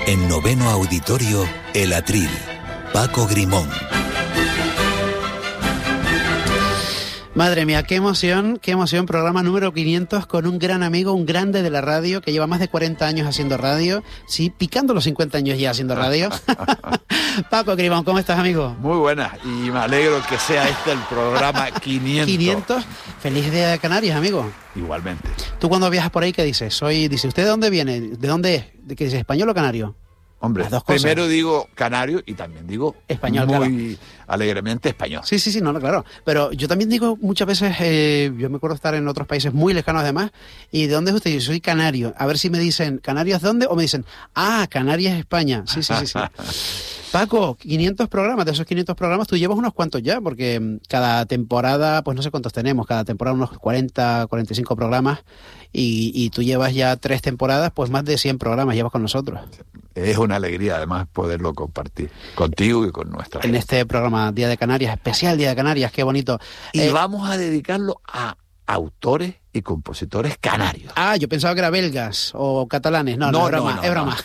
En Noveno Auditorio, El Atril, Paco Grimón. Madre mía, qué emoción, programa número 500 con un gran amigo, un grande de la radio que lleva más de 40 años haciendo radio, sí, picando los 50 años ya haciendo radio. Paco Grimón, ¿cómo estás, amigo? Muy buenas, y me alegro que sea este el programa 500. 500, feliz día de Canarias, amigo. Igualmente. ¿Tú cuando viajas por ahí qué dices? Dice, ¿usted de dónde viene? ¿De dónde es? ¿De qué dice, español o canario? Hombre, las dos cosas. Primero digo canario y también digo español, muy alegremente español. Sí, no, claro. Pero yo también digo muchas veces, yo me acuerdo estar en otros países muy lejanos además, ¿y de dónde es usted? Yo soy canario. A ver si me dicen, ¿Canarias dónde? O me dicen, Canarias, España. Sí. Paco, 500 programas, de esos 500 programas tú llevas unos cuantos ya, porque cada temporada, pues no sé cuántos tenemos, cada temporada unos 40, 45 programas, y tú llevas ya 3 temporadas, pues más de 100 programas llevas con nosotros. Es una alegría además poderlo compartir contigo y con nuestra gente. En este programa Día de Canarias, especial Día de Canarias, qué bonito. Y vamos a dedicarlo a autores y compositores canarios. Yo pensaba que era belgas o catalanes. No, es broma, es broma.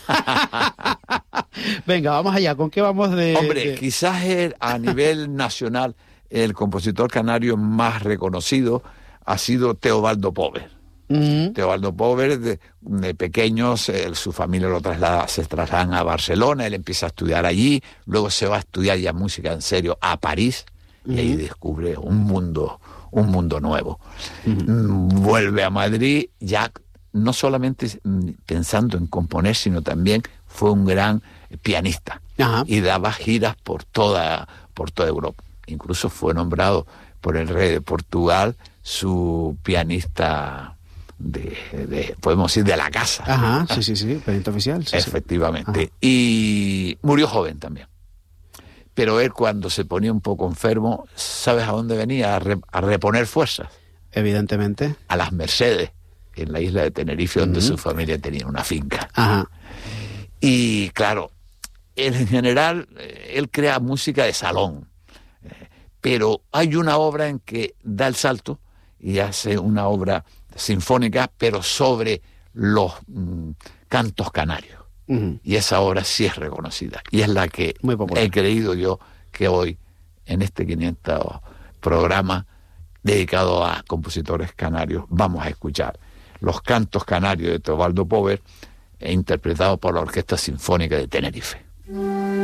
Venga, vamos allá. ¿Con qué vamos de...? Hombre, quizás a nivel nacional el compositor canario más reconocido ha sido Teobaldo Pover. Teobaldo Pover, de pequeños, su familia se trasladan a Barcelona, él empieza a estudiar allí, luego se va a estudiar ya música en serio a París, y ahí descubre un mundo nuevo. Vuelve a Madrid, ya no solamente pensando en componer, sino también fue un gran pianista. Y daba giras por toda Europa. Incluso fue nombrado por el rey de Portugal su pianista podemos decir, de la casa. Sí, pianista oficial. Sí, efectivamente. Y murió joven también. Pero él, cuando se ponía un poco enfermo, ¿sabes a dónde venía? A reponer fuerzas. Evidentemente. A las Mercedes, en la isla de Tenerife, donde su familia tenía una finca. Y claro, él, en general, él crea música de salón. Pero hay una obra en que da el salto y hace una obra sinfónica, pero sobre los cantos canarios. Y esa obra sí es reconocida. Y es la que he creído yo que hoy, en este 500 programa dedicado a compositores canarios, vamos a escuchar los cantos canarios de Teobaldo Pover, interpretados por la Orquesta Sinfónica de Tenerife.